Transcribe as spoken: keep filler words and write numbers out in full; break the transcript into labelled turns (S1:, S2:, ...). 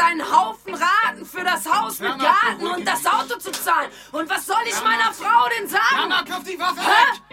S1: einen Haufen Raten für das Haus mit Garten und das Auto zu zahlen. Und was soll ich meiner Frau denn sagen?
S2: Mama, kauf die Waffe
S1: Hä?
S2: weg!